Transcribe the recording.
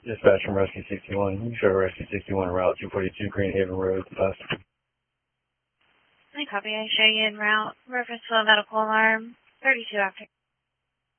Dispatch from Rescue 61. You can show Rescue 61 route 242 Greenhaven Road West. I copy. I show you en route. Reference to a medical alarm. 32 after.